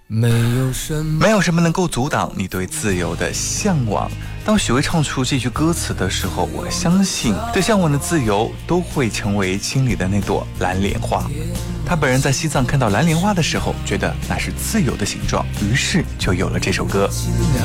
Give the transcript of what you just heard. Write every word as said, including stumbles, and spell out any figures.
没有什么没有什么能够阻挡你对自由的向往。当许巍唱出这句歌词的时候，我相信对向往的自由都会成为心里的那朵蓝莲花。他本人在西藏看到蓝莲花的时候，觉得那是自由的形状，于是就有了这首歌。 了